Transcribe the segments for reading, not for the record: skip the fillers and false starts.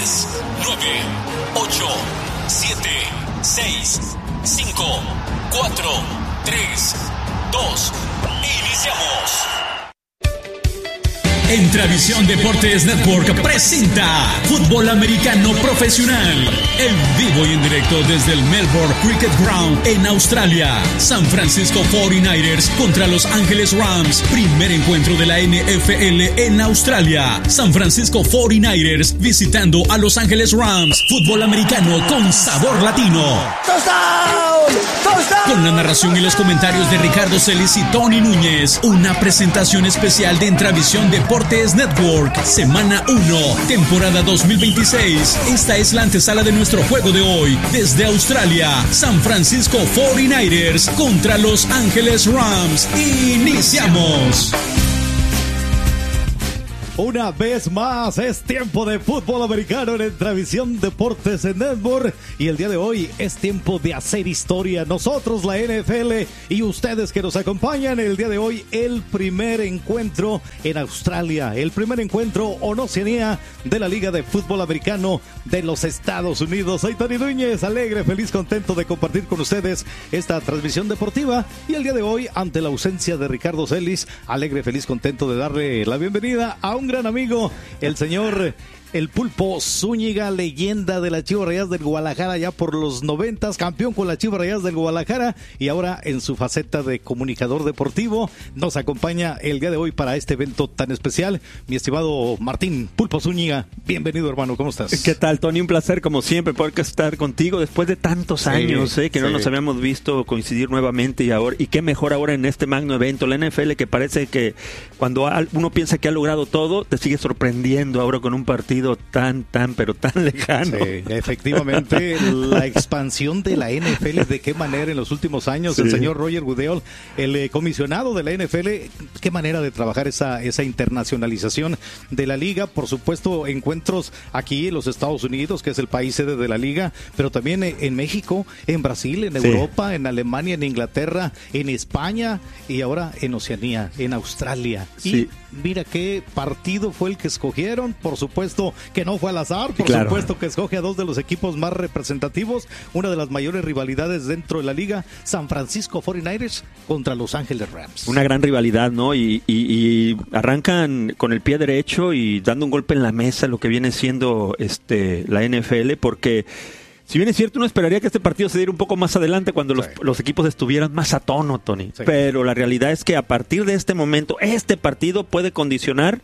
10, 9, 8, 7, 6, 5, 4, 3, 2, iniciamos. Entravisión Deportes Network presenta Fútbol Americano Profesional, en vivo y en directo desde el Melbourne Cricket Ground en Australia. San Francisco 49ers contra Los Ángeles Rams, primer encuentro de la NFL en Australia. San Francisco 49ers visitando a Los Ángeles Rams. Fútbol americano con sabor latino. ¡Touchdown! ¡Touchdown! Con la narración y los comentarios de Ricardo Celis y Tony Núñez. Una presentación especial de Entravisión Deportes Network, semana 1, temporada 2026. Esta es la antesala de nuestro juego de hoy. Desde Australia, San Francisco 49ers contra Los Ángeles Rams. ¡Iniciamos! Una vez más es tiempo de fútbol americano en Entravisión Deportes en Network, y el día de hoy es tiempo de hacer historia. Nosotros, la NFL, y ustedes que nos acompañan el día de hoy, el primer encuentro en Australia, el primer encuentro en Oceanía de la Liga de Fútbol Americano de los Estados Unidos. Soy Tony Núñez, alegre, feliz, contento de compartir con ustedes esta transmisión deportiva, y el día de hoy, ante la ausencia de Ricardo Celis, alegre, feliz, contento de darle la bienvenida a un gran amigo, el señor El Pulpo Zúñiga, leyenda de las Chivas Rayadas del Guadalajara ya por los 90s, campeón con las Chivas Rayadas del Guadalajara, y ahora en su faceta de comunicador deportivo nos acompaña el día de hoy para este evento tan especial. Mi estimado Martín Pulpo Zúñiga, bienvenido, hermano, ¿cómo estás? ¿Qué tal, Tony? Un placer como siempre poder estar contigo después de tantos años que no nos habíamos visto coincidir nuevamente, y qué mejor ahora en este magno evento, la NFL, que parece que cuando uno piensa que ha logrado todo, te sigue sorprendiendo ahora con un partido pero tan lejano. Sí, efectivamente, la expansión de la NFL, de qué manera en los últimos años, el señor Roger Goodell, el comisionado de la NFL, qué manera de trabajar esa internacionalización de la liga. Por supuesto, encuentros aquí en los Estados Unidos, que es el país sede de la liga, pero también en México, en Brasil, en Europa, en Alemania, en Inglaterra, en España, y ahora en Oceanía, en Australia. Y mira qué partido fue el que escogieron. Por supuesto que no fue al azar, por supuesto que escoge a dos de los equipos más representativos, una de las mayores rivalidades dentro de la liga, San Francisco 49ers contra Los Ángeles Rams. Una gran rivalidad, ¿no? Y arrancan con el pie derecho y dando un golpe en la mesa lo que viene siendo la NFL, porque si bien es cierto, uno esperaría que este partido se diera un poco más adelante cuando los equipos estuvieran más a tono, Tony. Sí. Pero la realidad es que a partir de este momento, este partido puede condicionar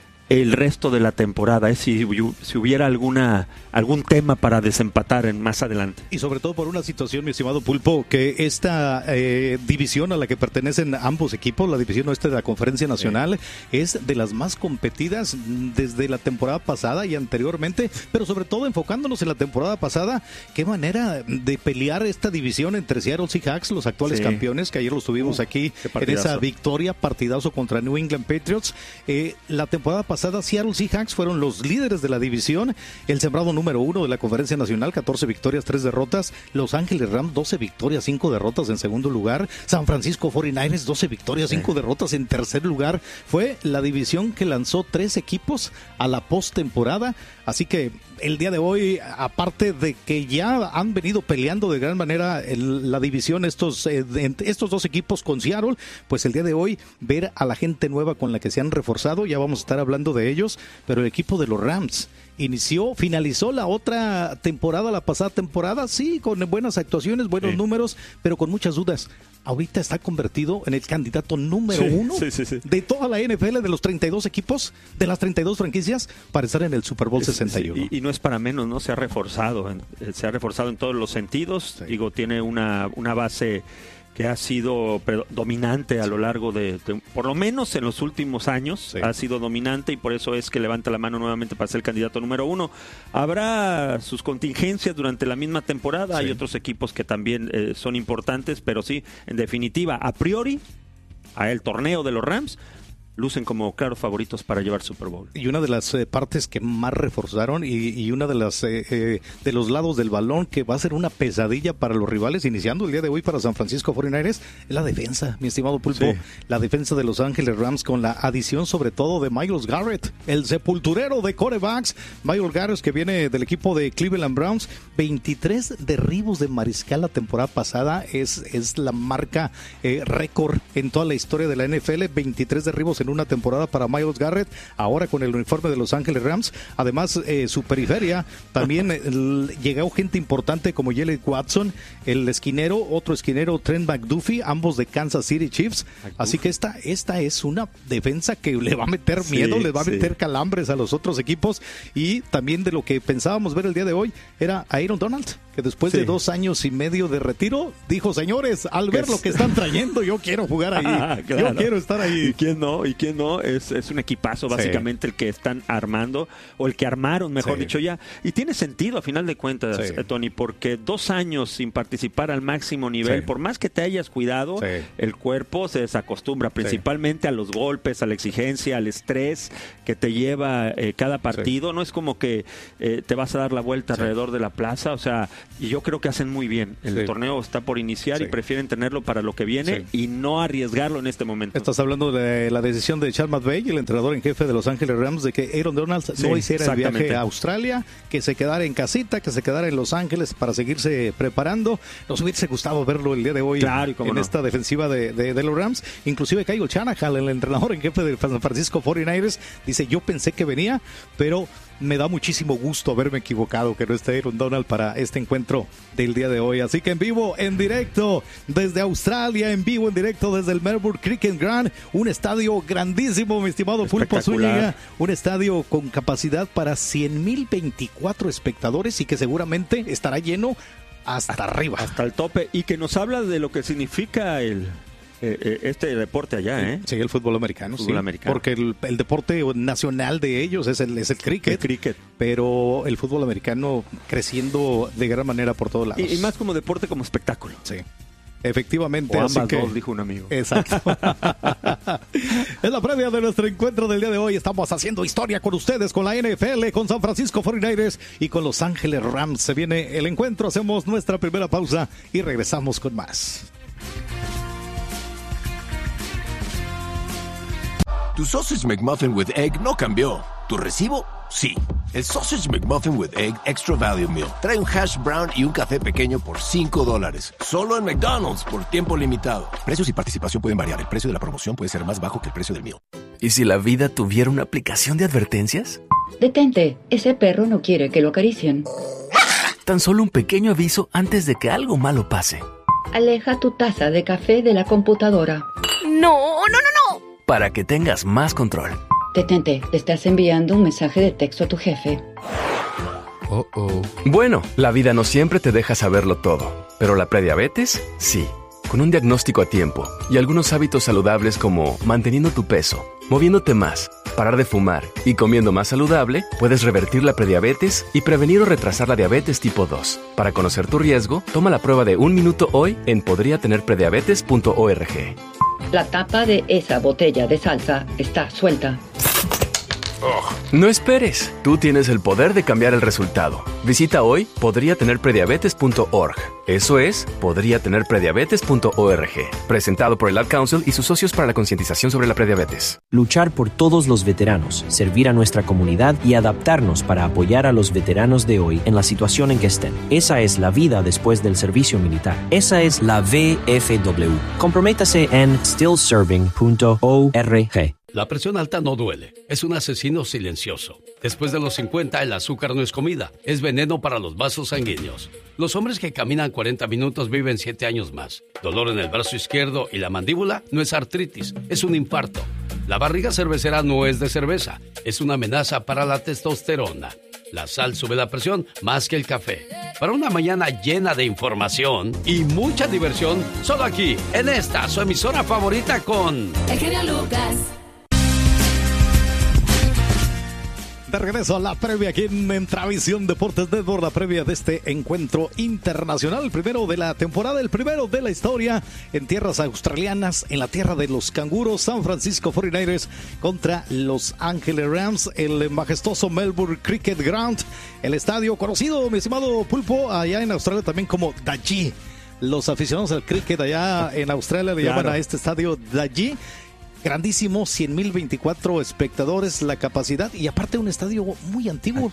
el resto de la temporada, si hubiera algún tema para desempatar más adelante. Y sobre todo por una situación, mi estimado Pulpo, que esta división a la que pertenecen ambos equipos, la división oeste de la Conferencia Nacional, es de las más competidas desde la temporada pasada y anteriormente, pero sobre todo enfocándonos en la temporada pasada, qué manera de pelear esta división entre Seattle Seahawks, los actuales campeones, que ayer los tuvimos aquí en esa victoria, partidazo contra New England Patriots. La temporada pasada Seattle Seahawks fueron los líderes de la división, el sembrado número 1 de la Conferencia Nacional, 14 victorias, 3 derrotas. Los Ángeles Rams, 12 victorias, 5 derrotas en segundo lugar. San Francisco 49ers, 12 victorias, 5 derrotas en tercer lugar. Fue la división que lanzó 3 equipos a la postemporada. Así que el día de hoy, aparte de que ya han venido peleando de gran manera la división estos dos equipos con Seattle, pues el día de hoy ver a la gente nueva con la que se han reforzado, ya vamos a estar hablando de ellos, pero el equipo de los Rams finalizó la otra temporada, la pasada temporada, sí, con buenas actuaciones, buenos números, pero con muchas dudas. Ahorita está convertido en el candidato número 1 de toda la NFL, de los 32 equipos, de las 32 franquicias, para estar en el Super Bowl 61. Y no es para menos, ¿no? Se ha reforzado en todos los sentidos. Digo, tiene una base que ha sido dominante a lo largo de por lo menos en los últimos años, ha sido dominante, y por eso es que levanta la mano nuevamente para ser el candidato número 1. Habrá sus contingencias durante la misma temporada, hay otros equipos que también son importantes, pero sí, en definitiva, a priori, a el torneo de los Rams lucen como claros favoritos para llevar Super Bowl. Y una de las partes que más reforzaron y una de las de los lados del balón que va a ser una pesadilla para los rivales iniciando el día de hoy para San Francisco 49ers es la defensa, mi estimado Pulpo. Sí. La defensa de Los Ángeles Rams con la adición sobre todo de Myles Garrett, el sepulturero de quarterbacks. Myles Garrett, que viene del equipo de Cleveland Browns, 23 derribos de mariscal la temporada pasada, es la marca récord en toda la historia de la NFL, 23 derribos en una temporada para Myles Garrett, ahora con el uniforme de Los Ángeles Rams. Además, su periferia también llegó gente importante como Jalen Watson, el esquinero, otro esquinero Trent McDuffie, ambos de Kansas City Chiefs. Así que esta es una defensa que le va a meter miedo, le va a meter calambres a los otros equipos. Y también de lo que pensábamos ver el día de hoy era a Aaron Donald, que después de 2 años y medio de retiro dijo: señores, al ver lo que están trayendo, yo quiero jugar ahí, claro. Yo quiero estar ahí. ¿Y quién no? Es un equipazo básicamente el que están armando, o el que armaron, mejor dicho ya. Y tiene sentido a final de cuentas, Tony, porque 2 años sin participar al máximo nivel, por más que te hayas cuidado, el cuerpo se desacostumbra principalmente a los golpes, a la exigencia, al estrés que te lleva cada partido. No es como que te vas a dar la vuelta alrededor de la plaza, o sea, y yo creo que hacen muy bien. El torneo está por iniciar y prefieren tenerlo para lo que viene y no arriesgarlo en este momento. Estás hablando de la decisión de Sean McVay, el entrenador en jefe de Los Ángeles Rams, de que Aaron Donald no hiciera el viaje a Australia, que se quedara en casita, que se quedara en Los Ángeles para seguirse preparando. Nos hubiese gustado verlo el día de hoy en esta defensiva de los Rams. Inclusive Kyle Shanahan, el entrenador en jefe de San Francisco 49ers, dice: yo pensé que venía, pero me da muchísimo gusto haberme equivocado, que no esté Aaron Donald para este encuentro del día de hoy. Así que en vivo, en directo desde Australia, en vivo, en directo desde el Melbourne Cricket Ground, un estadio grandísimo, mi estimado Pulpo Zúñiga, un estadio con capacidad para 100,024 espectadores y que seguramente estará lleno hasta arriba. Hasta el tope, y que nos habla de lo que significa este deporte allá, Sí, el fútbol americano. Porque el deporte nacional de ellos es el cricket. Pero el fútbol americano creciendo de gran manera por todos lados. Y más como deporte, como espectáculo. Sí. Efectivamente. O ambas dos, dijo un amigo. Exacto. Es la previa de nuestro encuentro del día de hoy. Estamos haciendo historia con ustedes, con la NFL, con San Francisco 49ers y con Los Ángeles Rams. Se viene el encuentro, hacemos nuestra primera pausa y regresamos con más. Tu Sausage McMuffin with Egg no cambió. ¿Tu recibo? Sí. El Sausage McMuffin with Egg Extra Value Meal trae un hash brown y un café pequeño por $5. Solo en McDonald's por tiempo limitado. Precios y participación pueden variar. El precio de la promoción puede ser más bajo que el precio del meal. ¿Y si la vida tuviera una aplicación de advertencias? Detente, ese perro no quiere que lo acaricien. Tan solo un pequeño aviso antes de que algo malo pase. Aleja tu taza de café de la computadora. ¡No! Para que tengas más control. Detente, le estás enviando un mensaje de texto a tu jefe. Bueno, la vida no siempre te deja saberlo todo, pero la prediabetes, sí. Con un diagnóstico a tiempo y algunos hábitos saludables como manteniendo tu peso, moviéndote más, parar de fumar y comiendo más saludable, puedes revertir la prediabetes y prevenir o retrasar la diabetes tipo 2. Para conocer tu riesgo, toma la prueba de 1 minuto hoy en podriatenerprediabetes.org. La tapa de esa botella de salsa está suelta. No esperes. Tú tienes el poder de cambiar el resultado. Visita hoy podriatenerprediabetes.org. Eso es, podriatenerprediabetes.org. Presentado por el Ad Council y sus socios para la concientización sobre la prediabetes. Luchar por todos los veteranos, servir a nuestra comunidad y adaptarnos para apoyar a los veteranos de hoy en la situación en que estén. Esa es la vida después del servicio militar. Esa es la VFW. Comprométase en stillserving.org. La presión alta no duele, es un asesino silencioso. Después de los 50, el azúcar no es comida, es veneno para los vasos sanguíneos. Los hombres que caminan 40 minutos viven 7 años más. Dolor en el brazo izquierdo y la mandíbula no es artritis, es un infarto. La barriga cervecera no es de cerveza, es una amenaza para la testosterona. La sal sube la presión más que el café. Para una mañana llena de información y mucha diversión, solo aquí, en esta, su emisora favorita con... El genio Lucas. De regreso a la previa aquí en Travisión Deportes Network, la previa de este encuentro internacional, el primero de la temporada, el primero de la historia en tierras australianas, en la tierra de los canguros, San Francisco 49ers contra Los Ángeles Rams, el majestuoso Melbourne Cricket Ground, el estadio conocido, mi estimado Pulpo, allá en Australia también como Dajee. Los aficionados al cricket allá en Australia le llaman a este estadio Dajee. Grandísimo, 100,024 espectadores la capacidad y aparte un estadio muy antiguo.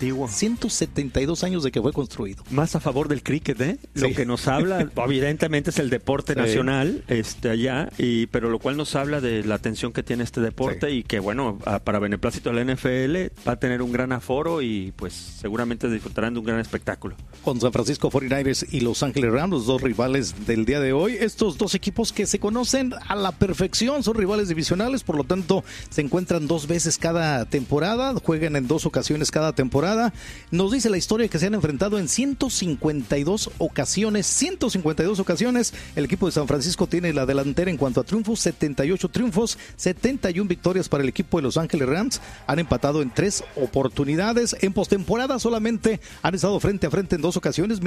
172 años de que fue construido. Más a favor del cricket, ¿eh? Sí. Lo que nos habla, evidentemente es el deporte nacional allá, pero lo cual nos habla de la atención que tiene este deporte y que, bueno, para beneplácito de la NFL va a tener un gran aforo y pues seguramente disfrutarán de un gran espectáculo. Con San Francisco 49ers y Los Ángeles Rams, los dos rivales del día de hoy. Estos dos equipos que se conocen a la perfección, son rivales divisionales, por lo tanto se encuentran 2 veces cada temporada, juegan en 2 ocasiones cada temporada. Nos dice la historia que se han enfrentado en 152 ocasiones. 152 ocasiones. El equipo de San Francisco tiene la delantera en cuanto a triunfos, 78 triunfos, 71 victorias para el equipo de Los Ángeles Rams. Han empatado en 3 oportunidades. En postemporada solamente han estado frente a frente en 2 ocasiones,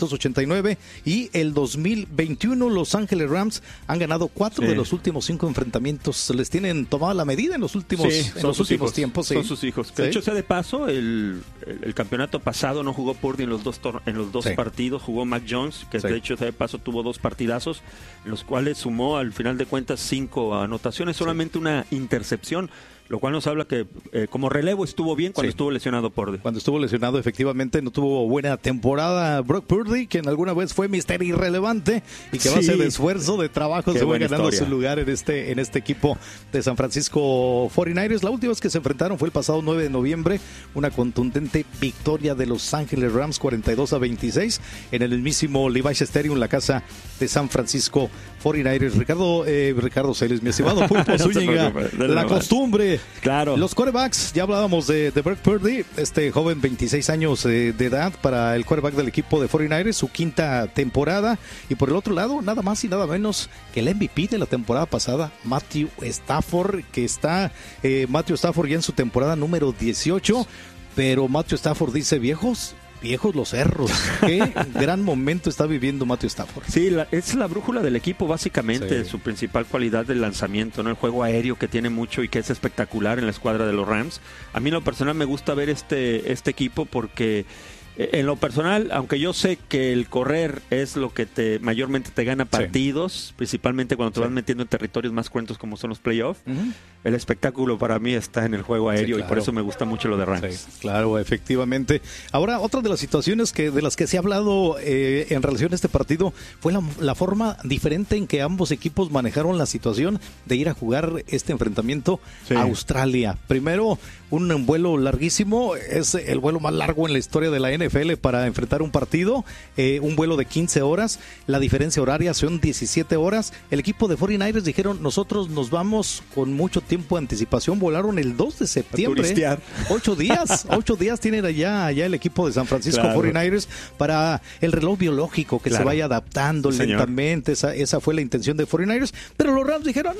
1989 y el 2021. Los Ángeles Rams han ganado 4 de los últimos 5 enfrentamientos. Les tienen tomada la medida en los últimos, tiempos. Son sus hijos. De hecho, sea de paso, el campeonato pasado no jugó Purdy en los dos partidos, jugó Mac Jones, que de hecho, sea de paso, tuvo 2 partidazos, en los cuales sumó al final de cuentas 5 anotaciones, solamente una intercepción. Lo cual nos habla que como relevo estuvo bien cuando estuvo lesionado Purdy. Cuando estuvo lesionado, efectivamente, no tuvo buena temporada Brock Purdy, que en alguna vez fue mister irrelevante y que a base de esfuerzo, de trabajo, se fue ganando su lugar en este equipo de San Francisco 49ers. La última vez que se enfrentaron fue el pasado 9 de noviembre, una contundente victoria de Los Ángeles Rams 42-26 en el mismísimo Levi's Stadium, la casa de San Francisco 49ers. Ricardo Celis, mi estimado Pulpo Zúñiga, la costumbre. Claro. Los quarterbacks, ya hablábamos de Brock Purdy, este joven 26 años de edad para el quarterback del equipo de 49ers, su 5ª temporada. Y por el otro lado, nada más y nada menos que el MVP de la temporada pasada, Matthew Stafford, que está Matthew Stafford ya en su temporada número 18, pero Matthew Stafford dice, viejos los cerros. Qué gran momento está viviendo Matthew Stafford. Sí, es la brújula del equipo básicamente, su principal cualidad del lanzamiento, ¿no? El juego aéreo que tiene mucho y que es espectacular en la escuadra de los Rams. A mí en lo personal me gusta ver este equipo porque en lo personal, aunque yo sé que el correr es lo que mayormente te gana partidos, principalmente cuando te vas metiendo en territorios más cruentos como son los playoffs, el espectáculo para mí está en el juego aéreo y por eso me gusta mucho lo de Rams. Sí, claro, efectivamente. Ahora, otra de las situaciones de las que se ha hablado en relación a este partido fue la forma diferente en que ambos equipos manejaron la situación de ir a jugar este enfrentamiento a Australia. Primero, un vuelo larguísimo, es el vuelo más largo en la historia de la NFL para enfrentar un partido, un vuelo de 15 horas, la diferencia horaria son 17 horas. El equipo de 49ers dijeron, nosotros nos vamos con mucho tiempo de anticipación, volaron el 2 de septiembre. 8 días tienen allá el equipo de San Francisco 49ers para el reloj biológico que se vaya adaptando lentamente. Esa fue la intención de 49ers, pero los Rams dijeron,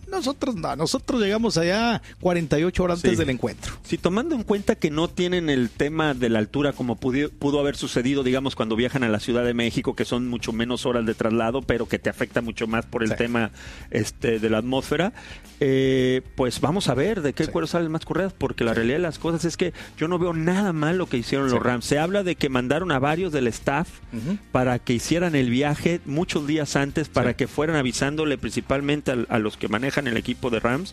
nosotros llegamos allá 48 horas antes del encuentro. Sí, tomando en cuenta que no tienen el tema de la altura como pudo haber sucedido, digamos, cuando viajan a la Ciudad de México, que son mucho menos horas de traslado, pero que te afecta mucho más por el tema de la atmósfera, pues vamos a ver de qué cuero salen más correas, porque la realidad de las cosas es que yo no veo nada mal lo que hicieron los Rams. Se habla de que mandaron a varios del staff para que hicieran el viaje muchos días antes, para que fueran avisándole principalmente a los que manejan el equipo de Rams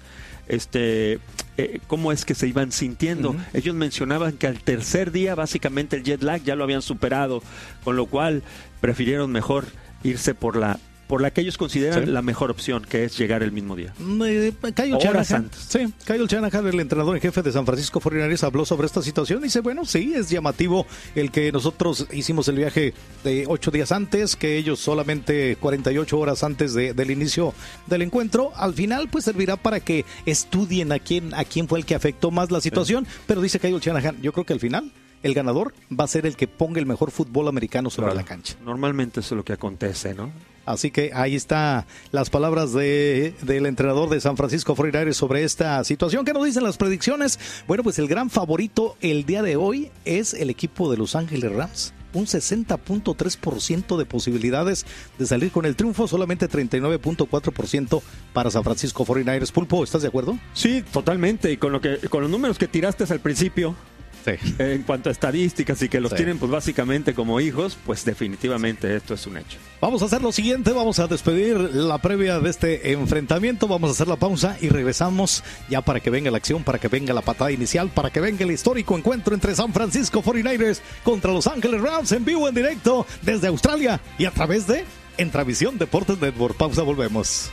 cómo es que se iban sintiendo. Ellos mencionaban que al tercer día básicamente el jet lag ya lo habían superado, con lo cual prefirieron mejor irse por la que ellos consideran la mejor opción, que es llegar el mismo día. Kyle Shanahan, el entrenador en jefe de San Francisco 49ers, habló sobre esta situación y dice, bueno, sí, es llamativo el que nosotros hicimos el viaje de 8 días antes, que ellos solamente 48 horas antes del inicio del encuentro. Al final, pues servirá para que estudien a quién fue el que afectó más la situación, pero dice Kyle Shanahan, yo creo que al final el ganador va a ser el que ponga el mejor fútbol americano sobre la cancha. Normalmente eso es lo que acontece, ¿no? Así que ahí está las palabras del entrenador de San Francisco 49ers sobre esta situación. ¿Qué nos dicen las predicciones? Bueno, pues el gran favorito el día de hoy es el equipo de Los Ángeles Rams. Un 60.3% de posibilidades de salir con el triunfo, solamente 39.4% para San Francisco 49ers. Pulpo, ¿estás de acuerdo? Sí, totalmente. Y con los números que tiraste al principio, en cuanto a estadísticas y que los tienen pues básicamente como hijos, pues definitivamente esto es un hecho. Vamos a hacer lo siguiente, vamos a despedir la previa de este enfrentamiento, vamos a hacer la pausa y regresamos ya para que venga la acción, para que venga la patada inicial, para que venga el histórico encuentro entre San Francisco 49ers contra Los Ángeles Rams en vivo, en directo desde Australia y a través de Entravisión Deportes Network. Pausa, volvemos.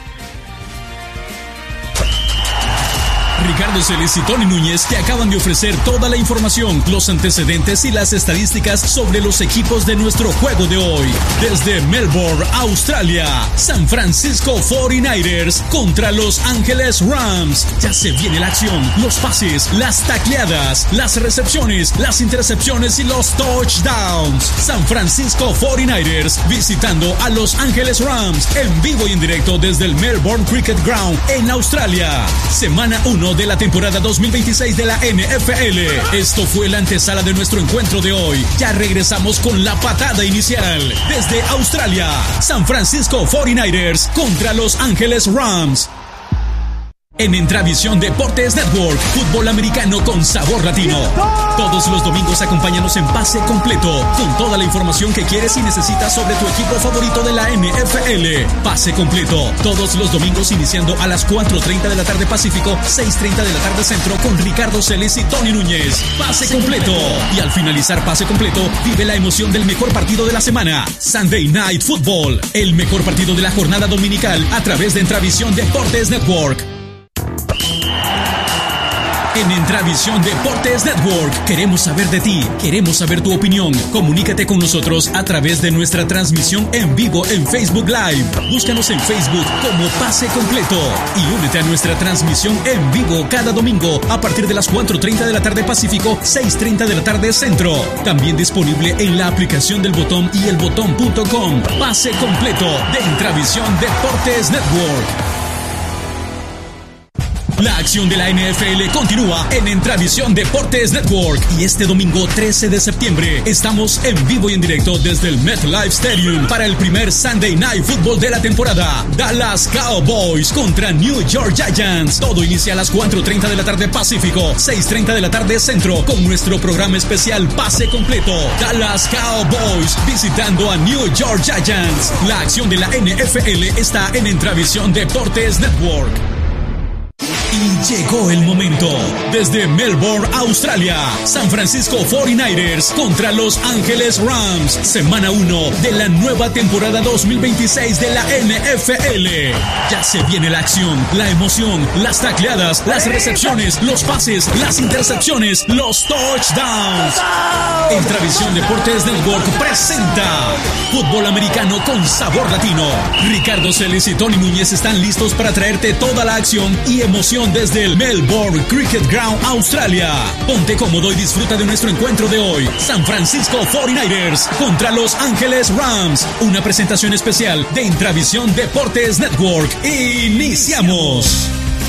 Ricardo Celis y Tony Núñez te acaban de ofrecer toda la información, los antecedentes y las estadísticas sobre los equipos de nuestro juego de hoy. Desde Melbourne, Australia, San Francisco 49ers contra Los Ángeles Rams. Ya se viene la acción, los pases, las tacleadas, las recepciones, las intercepciones y los touchdowns. San Francisco 49ers visitando a Los Ángeles Rams en vivo y en directo desde el Melbourne Cricket Ground en Australia. Semana 1 de la temporada 2026 de la NFL. Esto fue la antesala de nuestro encuentro de hoy. Ya regresamos con la patada inicial. Desde Australia, San Francisco 49ers contra Los Ángeles Rams. En Entravisión Deportes Network, fútbol americano con sabor latino. Todos los domingos acompáñanos en Pase Completo, con toda la información que quieres y necesitas sobre tu equipo favorito de la NFL. Pase Completo, todos los domingos iniciando a las 4:30 de la tarde Pacífico, 6:30 de la tarde Centro, con Ricardo Celis y Tony Núñez. Pase Completo. Y al finalizar Pase Completo, vive la emoción del mejor partido de la semana. Sunday Night Football, el mejor partido de la jornada dominical a través de Entravisión Deportes Network. En Entravisión Deportes Network queremos saber de ti, queremos saber tu opinión. Comunícate con nosotros a través de nuestra transmisión en vivo en Facebook Live. Búscanos en Facebook como Pase Completo y únete a nuestra transmisión en vivo cada domingo a partir de las 4:30 de la tarde Pacífico, 6:30 de la tarde Centro. También disponible en la aplicación del Botón y elbotón.com. Pase Completo de Entravisión Deportes Network. La acción de la NFL continúa en Entravisión Deportes Network y este domingo 13 de septiembre estamos en vivo y en directo desde el MetLife Stadium para el primer Sunday Night Football de la temporada. Dallas Cowboys contra New York Giants. Todo inicia a las 4:30 de la tarde Pacífico, 6:30 de la tarde Centro, con nuestro programa especial Pase Completo. Dallas Cowboys visitando a New York Giants. La acción de la NFL está en Entravisión Deportes Network. Y llegó el momento. Desde Melbourne, Australia, San Francisco 49ers contra Los Ángeles Rams. Semana 1 de la nueva temporada 2026 de la NFL. Ya se viene la acción, la emoción, las tacleadas, las recepciones, los pases, las intercepciones, los touchdowns. Entravisión Deportes Network presenta fútbol americano con sabor latino. Ricardo Celis y Tony Núñez están listos para traerte toda la acción y emoción desde el Melbourne Cricket Ground, Australia. Ponte cómodo y disfruta de nuestro encuentro de hoy. San Francisco 49ers contra Los Ángeles Rams. Una presentación especial de Entravisión Deportes Network. ¡Iniciamos!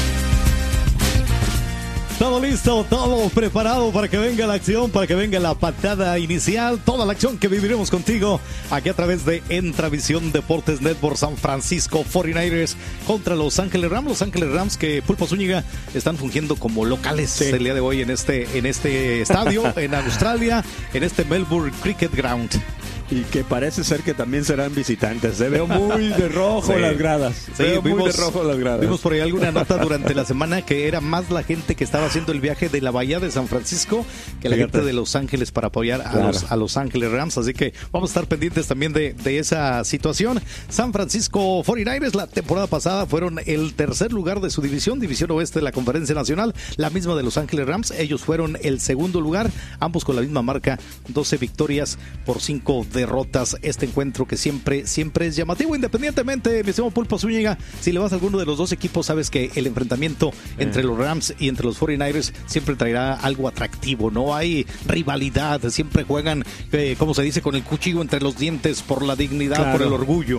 Todo listo, todo preparado para que venga la acción, para que venga la patada inicial, toda la acción que viviremos contigo aquí a través de Entravisión Deportes Network. San Francisco 49ers contra Los Ángeles Rams. Los Ángeles Rams que Pulpo Zúñiga están fungiendo como locales el día de hoy en este estadio en Australia, en este Melbourne Cricket Ground. Y que parece ser que también serán visitantes. Se veo muy de rojo las gradas. Vimos por ahí alguna nota durante la semana que era más la gente que estaba haciendo el viaje de la bahía de San Francisco que la gente de Los Ángeles para apoyar a los Ángeles Rams. Así que vamos a estar pendientes también de esa situación. San Francisco 49ers la temporada pasada fueron el tercer lugar de su división oeste de la Conferencia Nacional, la misma de Los Ángeles Rams. Ellos fueron el segundo lugar, ambos con la misma marca, 12 victorias por 5 derrotas. Este encuentro que siempre es llamativo, independientemente, mi estimado Pulpo Zúñiga, si le vas a alguno de los dos equipos, sabes que el enfrentamiento entre los Rams y entre los 49ers siempre traerá algo atractivo, no hay rivalidad, siempre juegan, como se dice, con el cuchillo entre los dientes por la dignidad, por el orgullo.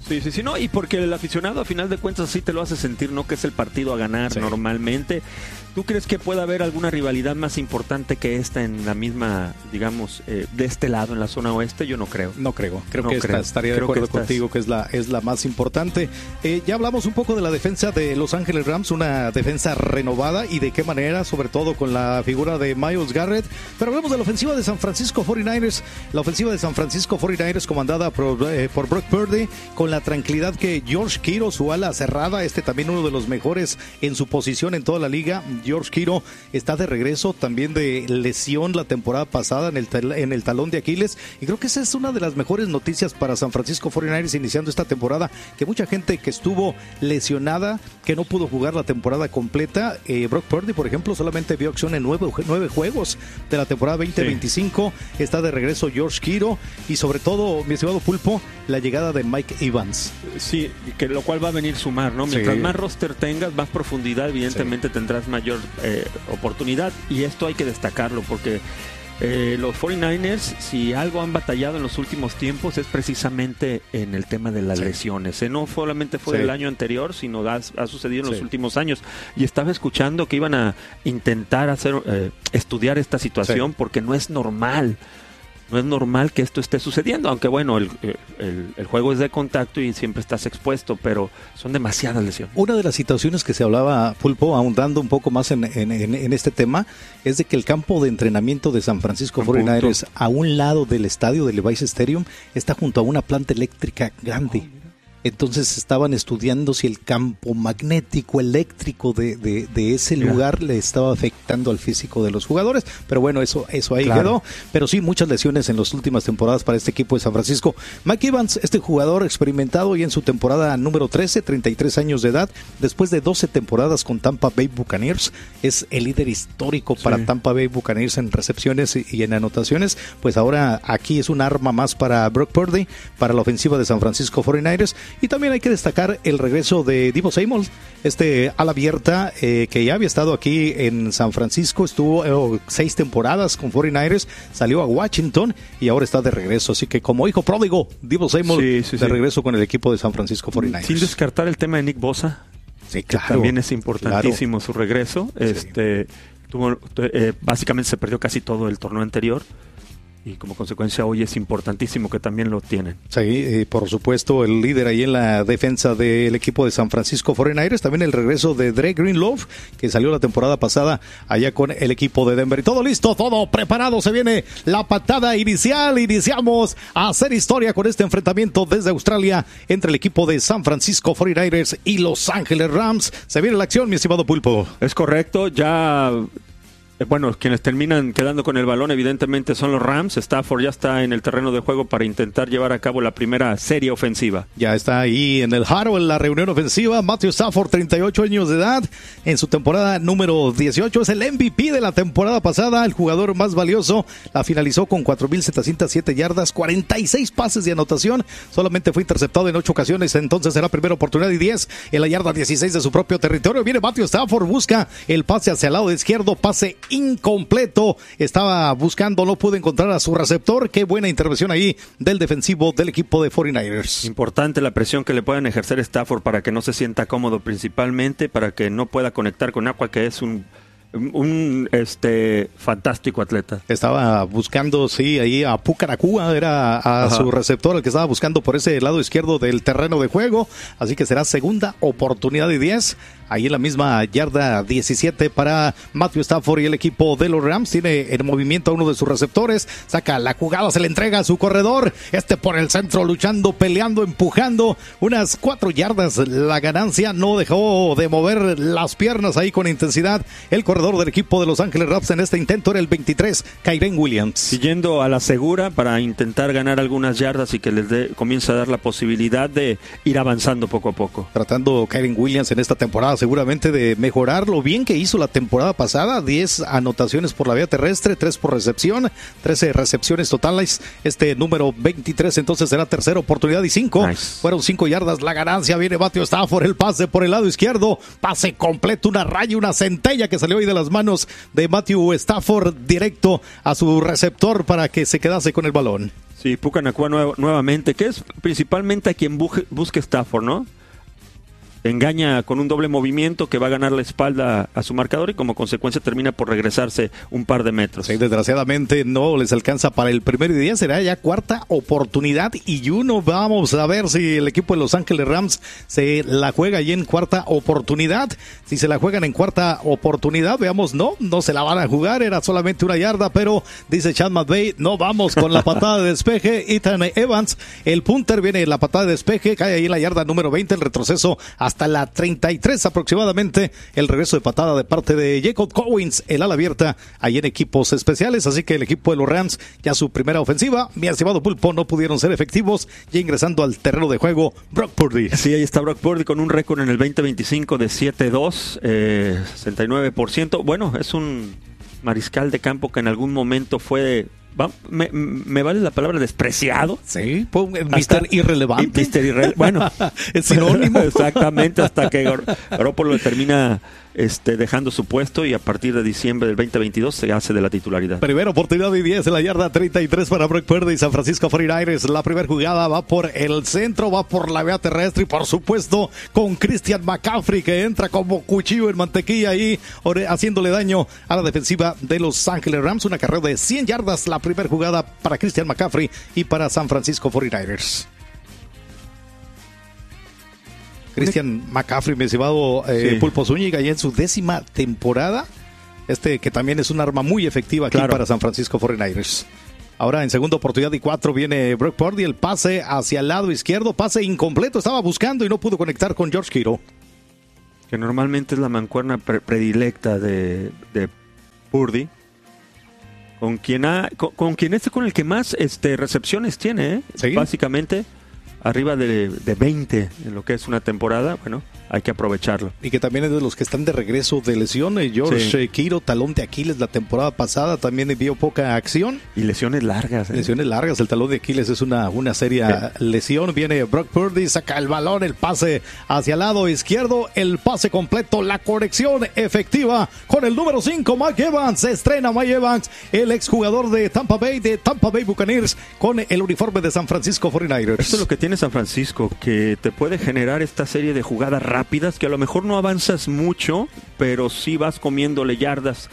Sí, no, y porque el aficionado a final de cuentas sí te lo hace sentir, ¿no? Que es el partido a ganar normalmente. ¿Tú crees que pueda haber alguna rivalidad más importante que esta en la misma, digamos, de este lado, en la zona oeste? Yo no creo. No creo. Estaría de acuerdo contigo que es la más importante. Ya hablamos un poco de la defensa de Los Ángeles Rams, una defensa renovada y de qué manera, sobre todo con la figura de Myles Garrett. Pero hablamos de la ofensiva de San Francisco 49ers. La ofensiva de San Francisco 49ers comandada por Brock Purdy, con la tranquilidad que George Kittle, su ala cerrada, también uno de los mejores en su posición en toda la liga. George Kittle está de regreso también de lesión la temporada pasada en el talón de Aquiles, y creo que esa es una de las mejores noticias para San Francisco 49ers iniciando esta temporada, que mucha gente que estuvo lesionada, que no pudo jugar la temporada completa, Brock Purdy, por ejemplo, solamente vio acción en 9 juegos de la temporada 2025, está de regreso George Kittle, y sobre todo, mi estimado Pulpo, la llegada de Mike Evans. Sí, que lo cual va a venir sumar, ¿no? Mientras más roster tengas, más profundidad, evidentemente tendrás mayor oportunidad, y esto hay que destacarlo porque los 49ers, si algo han batallado en los últimos tiempos, es precisamente en el tema de las lesiones. No solamente fue el año anterior, sino ha sucedido en los últimos años. Y estaba escuchando que iban a intentar estudiar esta situación porque no es normal. No es normal que esto esté sucediendo, aunque bueno, el juego es de contacto y siempre estás expuesto, pero son demasiadas lesiones. Una de las situaciones que se hablaba, Pulpo, ahondando un poco más en este tema, es de que el campo de entrenamiento de San Francisco 49ers, a un lado del estadio del Levi's Stadium, está junto a una planta eléctrica grande. Entonces estaban estudiando si el campo magnético eléctrico de ese lugar le estaba afectando al físico de los jugadores, pero bueno, eso ahí quedó. Pero sí, muchas lesiones en las últimas temporadas para este equipo de San Francisco. Mike Evans, este jugador experimentado y en su temporada número 13, 33 años de edad, después de 12 temporadas con Tampa Bay Buccaneers, es el líder histórico para Tampa Bay Buccaneers en recepciones y en anotaciones. Pues ahora aquí es un arma más para Brock Purdy, para la ofensiva de San Francisco 49ers. Y también hay que destacar el regreso de Deebo Samuel, ala abierta que ya había estado aquí en San Francisco, estuvo 6 temporadas con 49ers, salió a Washington y ahora está de regreso. Así que como hijo pródigo, Deebo Samuel de regreso con el equipo de San Francisco 49ers. Sin descartar el tema de Nick Bosa, que también es importantísimo su regreso. Básicamente se perdió casi todo el torneo anterior. Y como consecuencia hoy es importantísimo que también lo tienen. Sí, por supuesto, el líder ahí en la defensa del equipo de San Francisco 49ers. También el regreso de Dre Greenlove, que salió la temporada pasada allá con el equipo de Denver. Y todo listo, todo preparado. Se viene la patada inicial. Iniciamos a hacer historia con este enfrentamiento desde Australia entre el equipo de San Francisco 49ers y Los Ángeles Rams. Se viene la acción, mi estimado Pulpo. Es correcto, ya... Bueno, quienes terminan quedando con el balón evidentemente son los Rams. Stafford ya está en el terreno de juego para intentar llevar a cabo la primera serie ofensiva. Ya está ahí en el Haro, en la reunión ofensiva. Matthew Stafford, 38 años de edad, en su temporada número 18. Es el MVP de la temporada pasada, el jugador más valioso. La finalizó con 4,707 yardas, 46 pases de anotación. Solamente fue interceptado en 8 ocasiones, entonces será primera oportunidad y 10 en la yarda 16 de su propio territorio. Viene Matthew Stafford, busca el pase hacia el lado izquierdo, pase incompleto, estaba buscando, no pudo encontrar a su receptor. Qué buena intervención ahí del defensivo del equipo de 49ers. Importante la presión que le puedan ejercer Stafford para que no se sienta cómodo, principalmente para que no pueda conectar con Aqua, que es un fantástico atleta. Estaba buscando, ahí a Pucaracúa, era a su receptor el que estaba buscando por ese lado izquierdo del terreno de juego, así que será segunda oportunidad de 10, ahí en la misma yarda 17 para Matthew Stafford y el equipo de los Rams. Tiene en movimiento a uno de sus receptores, saca la jugada, se le entrega a su corredor, por el centro luchando, peleando, empujando, unas 4 yardas la ganancia, no dejó de mover las piernas ahí con intensidad el corredor del equipo de Los Ángeles Rams. En este intento era el 23, Kyren Williams. Siguiendo a la segura para intentar ganar algunas yardas y que les comience a dar la posibilidad de ir avanzando poco a poco. Tratando Kyren Williams en esta temporada seguramente de mejorar lo bien que hizo la temporada pasada, 10 anotaciones por la vía terrestre, 3 por recepción, 13 recepciones totales, número 23, entonces será tercera oportunidad y 5. Nice. Fueron 5 yardas la ganancia. Viene Matthew Stafford, el pase por el lado izquierdo, pase completo, una raya, una centella que salió ahí de las manos de Matthew Stafford directo a su receptor para que se quedase con el balón. Sí, Puka Nacua nuevamente, que es principalmente a quien busque Stafford, ¿no? Engaña con un doble movimiento que va a ganar la espalda a su marcador y como consecuencia termina por regresarse un par de metros. Sí, desgraciadamente no les alcanza para el primer día, será ya cuarta oportunidad y uno. Vamos a ver si el equipo de Los Ángeles Rams se la juega allí en cuarta oportunidad. Si se la juegan en cuarta oportunidad, veamos, no se la van a jugar, era solamente una yarda, pero dice Chad McVay, no vamos con la patada de despeje. Ethan Evans, el punter, viene la patada de despeje, cae ahí en la yarda número 20, el retroceso hasta la 33 aproximadamente, el regreso de patada de parte de Jacob Cowens, el ala abierta, ahí en equipos especiales, así que el equipo de los Rams, ya su primera ofensiva, mi estimado Pulpo, no pudieron ser efectivos, ya ingresando al terreno de juego, Brock Purdy. Sí, ahí está Brock Purdy con un récord en el 2025 de 7-2, 69%, bueno, es un mariscal de campo que en algún momento fue... Me vale la palabra despreciado. Sí, Mr. Irrelevante. Mr. Irrelevante. Bueno, es sinónimo. Exactamente, hasta que Garoppolo termina dejando su puesto y a partir de diciembre del 2022 se hace de la titularidad. Primera oportunidad de 10 en la yarda 33 para Brock Purdy y San Francisco 49ers. La primera jugada va por el centro, va por la vía terrestre y por supuesto con Christian McCaffrey que entra como cuchillo en mantequilla ahí haciéndole daño a la defensiva de Los Ángeles Rams. Una carrera de 100 yardas, la primera jugada para Christian McCaffrey y para San Francisco 49ers. Christian McCaffrey, mi estimado Pulpo Zúñiga, ya en su 10ª temporada, que también es un arma muy efectiva aquí para San Francisco 49ers. Ahora en segunda oportunidad y 4 viene Brock Purdy, el pase hacia el lado izquierdo, pase incompleto, estaba buscando y no pudo conectar con George Kittle. Que normalmente es la mancuerna predilecta de Purdy. Con quien con el que más recepciones tiene, ¿Sí? Básicamente arriba de 20 en lo que es una temporada, bueno, hay que aprovecharlo. Y que también es de los que están de regreso de lesiones. George Kittle, talón de Aquiles la temporada pasada, también vio poca acción. Y lesiones largas. Lesiones largas, el talón de Aquiles es una seria lesión. Viene Brock Purdy, saca el balón, el pase hacia el lado izquierdo, el pase completo, la conexión efectiva con el número 5, Mike Evans. Se estrena Mike Evans, el exjugador de Tampa Bay Buccaneers, con el uniforme de San Francisco 49ers. Esto es lo que tiene San Francisco, que te puede generar esta serie de jugadas rápidas que a lo mejor no avanzas mucho, pero sí vas comiéndole yardas.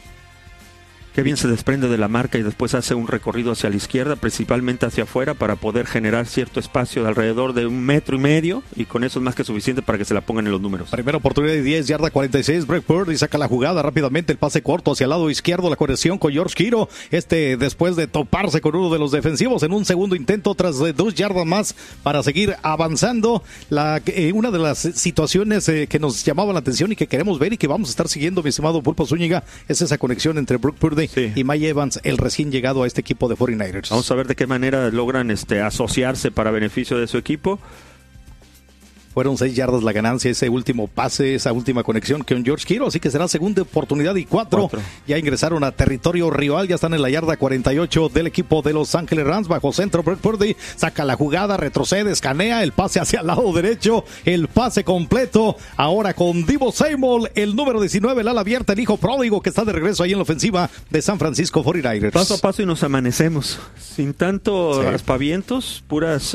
Qué bien se desprende de la marca y después hace un recorrido hacia la izquierda, principalmente hacia afuera, para poder generar cierto espacio de alrededor de 1,5 metros y con eso es más que suficiente para que se la pongan en los números. Primera oportunidad de 10, yarda 46, Brock Purdy saca la jugada rápidamente, el pase corto hacia el lado izquierdo, la conexión con George Kittle, después de toparse con uno de los defensivos en un segundo intento tras 2 yardas más para seguir avanzando. Una de las situaciones que nos llamaba la atención y que queremos ver y que vamos a estar siguiendo, mi estimado Pulpo Zúñiga, es esa conexión entre Brock Purdy y Mike Evans, el recién llegado a este equipo de 49ers. Vamos a ver de qué manera logran asociarse para beneficio de su equipo. Fueron 6 yardas la ganancia, ese último pase, esa última conexión con George Kittle, así que será segunda oportunidad y 4. Ya ingresaron a territorio rival, ya están en la yarda 48 del equipo de Los Ángeles Rams, bajo centro. Brock Purdy saca la jugada, retrocede, escanea, el pase hacia el lado derecho, el pase completo, ahora con Deebo Samuel, el número 19, el ala abierta, el hijo pródigo que está de regreso ahí en la ofensiva de San Francisco 49ers. Paso a paso y nos amanecemos, sin tanto aspavientos, puras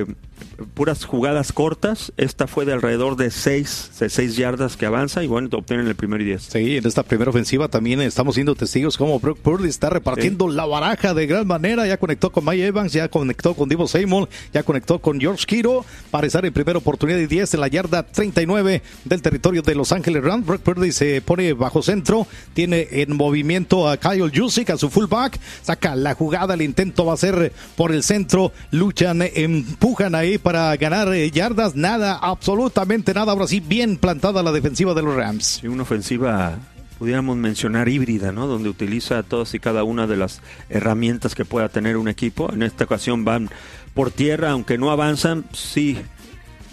jugadas cortas. Esta fue de alrededor de 6 yardas que avanza y bueno, obtienen el primero y 10. Sí, en esta primera ofensiva también estamos siendo testigos como Brock Purdy está repartiendo la baraja de gran manera. Ya conectó con Mike Evans, ya conectó con Deebo Samuel, ya conectó con George Kittle para estar en primera oportunidad y 10 en la yarda 39 del territorio de Los Ángeles Rams. Brock Purdy se pone bajo centro, tiene en movimiento a Kyle Juszczyk, a su fullback, saca la jugada, el intento va a ser por el centro, luchan, empujan ahí para ganar yardas, nada, absolutamente nada. Ahora sí, bien plantada la defensiva de los Rams. Sí, una ofensiva, pudiéramos mencionar híbrida, ¿no? Donde utiliza todas y cada una de las herramientas que pueda tener un equipo. En esta ocasión van por tierra, aunque no avanzan, sí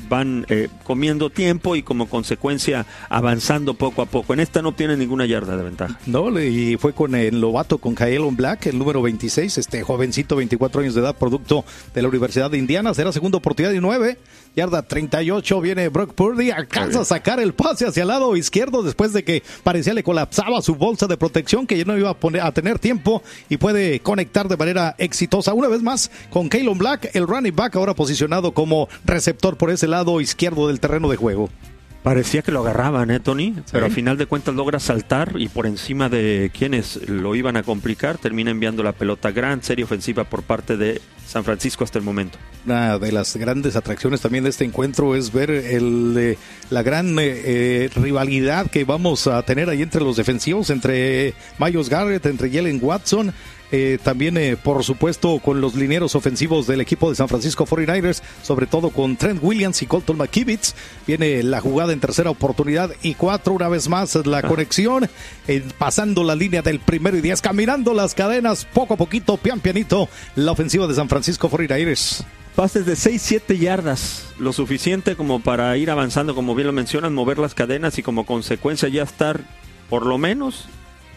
van comiendo tiempo y como consecuencia avanzando poco a poco. En esta no obtienen ninguna yarda de ventaja. No, y fue con el novato, con Kaelon Black, el número 26, jovencito, 24 años de edad, producto de la Universidad de Indiana. Será segunda oportunidad y 9, yarda 38, viene Brock Purdy, alcanza a sacar el pase hacia el lado izquierdo después de que parecía le colapsaba su bolsa de protección, que ya no iba a tener tiempo, y puede conectar de manera exitosa una vez más con Kaelon Black, el running back, ahora posicionado como receptor por ese lado izquierdo del terreno de juego. Parecía que lo agarraban, Tony, pero al final de cuentas logra saltar y por encima de quienes lo iban a complicar, termina enviando la pelota. Gran serie ofensiva por parte de San Francisco hasta el momento. Una de las grandes atracciones también de este encuentro es ver la gran rivalidad que vamos a tener ahí entre los defensivos, entre Myles Garrett, entre Jalen Watson. También, por supuesto, con los linieros ofensivos del equipo de San Francisco 49ers, sobre todo con Trent Williams y Colton McKivitz. Viene la jugada en tercera oportunidad y 4, una vez más la conexión, pasando la línea del 1 y 10, caminando las cadenas, poco a poquito, pianito, la ofensiva de San Francisco 49ers. Pases de 6-7 yardas, lo suficiente como para ir avanzando, como bien lo mencionan, mover las cadenas y como consecuencia ya estar, por lo menos,